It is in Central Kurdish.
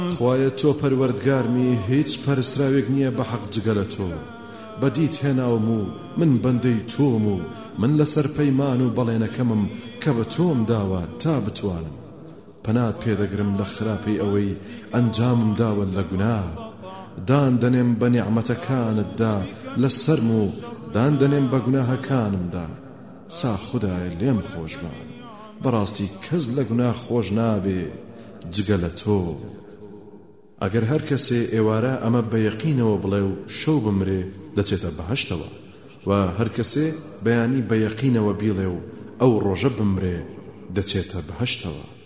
خوایە تۆ پەروەردگارمی هیچ پەرستراوێک نییە بە حەق جگە لە تۆ بەدیت هێناوم و من بەندەی تۆم و من لەسەر پەیمان و بەڵێنەکەمم کە بە تۆم داوە تا بتوانم پەنات پێدەگرم لە خراپەی ئەوەی ئەنجامم داوە لە گوناه دان دەنێم بە نیعمەتەکانتدا لە سەرم و دان دەنێم بە گوناهەکانمدا سا خودایە لێم خۆش بە بەڕاستی کەس لە گوناه خۆش نابێ جگە لە تۆ ئەگەر هەر کەسێ ئێوارە ئەمە بە یەقینەوە بڵێ و شەو بمرێ دەچێتە بەهەشتەوە و هەر کەسێ بەیانی بە یەقینەوە بیڵێ و ئەو ڕۆژە بمرێ دەچێتە بەهەشتەوە